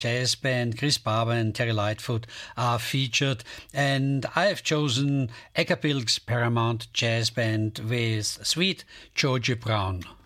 jazz band, Chris Barber and Terry Lightfoot are featured, and I have chosen Eckerbil's Paramount Jazz Band with Sweet Georgie Brown.